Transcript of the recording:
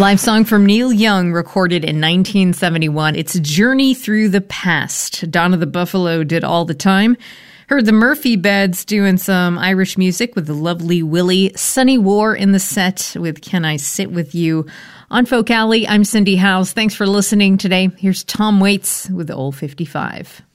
Live song from Neil Young, recorded in 1971. It's Journey Through the Past. Donna the Buffalo did All the Time. Heard the Murphy Beds doing some Irish music with the lovely Willie. Sunny War in the set with Can I Sit With You. On Folk Alley, I'm Cindy Howes. Thanks for listening today. Here's Tom Waits with Old 55.